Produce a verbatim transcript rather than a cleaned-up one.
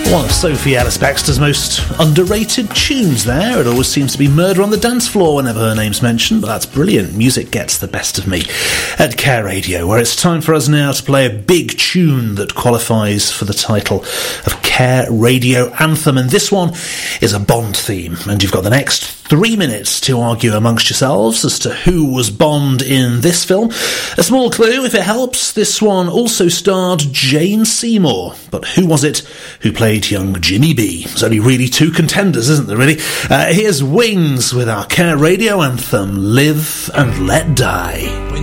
One of Sophie Ellis-Bextor's most underrated tunes there. It always seems to be Murder on the Dance Floor whenever her name's mentioned, but that's brilliant. Music gets the best of me at Care Radio, where it's time for us now to play a big tune that qualifies for the title of Care Radio Anthem, and this one is a Bond theme, and you've got the next three minutes to argue amongst yourselves as to who was Bond in this film. A small clue, if it helps, this one also starred Jane Seymour, but who was it who played young Jimmy B? There's only really two contenders, isn't there, really? Uh, here's Wings with our Care Radio Anthem, Live and Let Die.